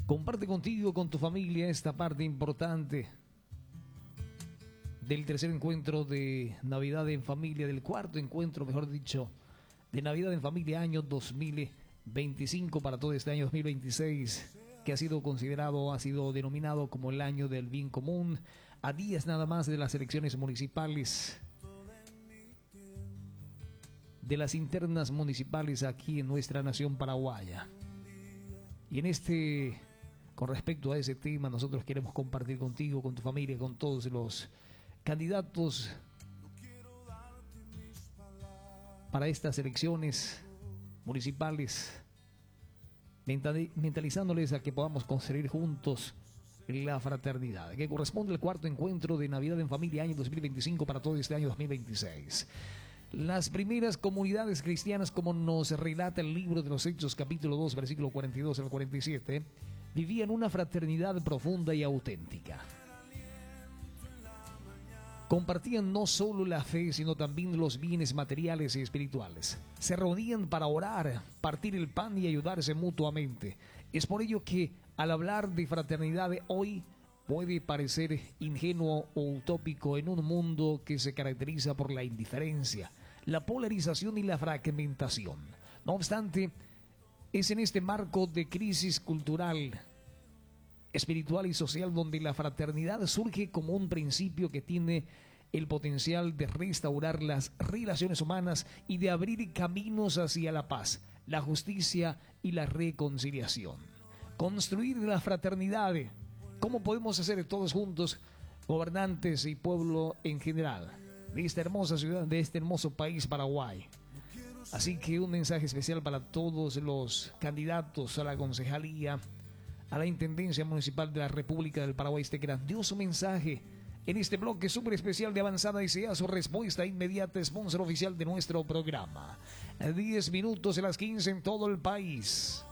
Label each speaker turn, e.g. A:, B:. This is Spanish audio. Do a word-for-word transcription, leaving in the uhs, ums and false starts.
A: Comparte contigo, con tu familia, esta parte importante del tercer encuentro de Navidad en Familia, del cuarto encuentro, mejor dicho, de Navidad en Familia año dos mil veinticinco para todo este año dos mil veintiséis, que ha sido considerado, ha sido denominado como el año del bien común, a días nada más de las elecciones municipales, de las internas municipales aquí en nuestra nación paraguaya. Y en este, con respecto a ese tema, nosotros queremos compartir contigo, con tu familia, con todos los candidatos para estas elecciones municipales, mentalizándoles a que podamos construir juntos la fraternidad, que corresponde al cuarto encuentro de Navidad en Familia año dos mil veinticinco para todo este año dos mil veintiséis. Las primeras comunidades cristianas, como nos relata el libro de los Hechos, capítulo dos, versículo cuarenta y dos al cuarenta y siete, vivían una fraternidad profunda y auténtica. Compartían no solo la fe, sino también los bienes materiales y espirituales. Se reunían para orar, partir el pan y ayudarse mutuamente. Es por ello que, al hablar de fraternidad hoy, puede parecer ingenuo o utópico en un mundo que se caracteriza por la indiferencia, la polarización y la fragmentación. No obstante, es en este marco de crisis cultural, espiritual y social donde la fraternidad surge como un principio que tiene el potencial de restaurar las relaciones humanas y de abrir caminos hacia la paz, la justicia y la reconciliación. Construir la fraternidad. ¿Cómo podemos hacer todos juntos, gobernantes y pueblo en general, de esta hermosa ciudad, de este hermoso país Paraguay? Así que un mensaje especial para todos los candidatos a la concejalía, a la Intendencia Municipal de la República del Paraguay, este grandioso mensaje en este bloque súper especial de Avanzada y sea su respuesta inmediata, sponsor oficial de nuestro programa. diez minutos de las quince en todo el país.